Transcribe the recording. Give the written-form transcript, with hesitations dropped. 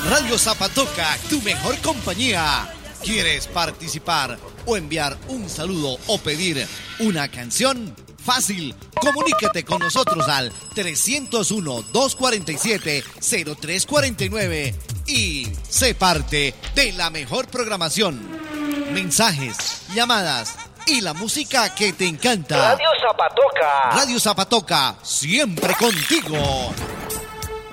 Radio Zapatoca, tu mejor compañía. ¿Quieres participar o enviar un saludo o pedir una canción? Fácil, comunícate con nosotros al 301-247-0349 y sé parte de la mejor programación. Mensajes, llamadas y la música que te encanta. Radio Zapatoca. Radio Zapatoca, siempre contigo.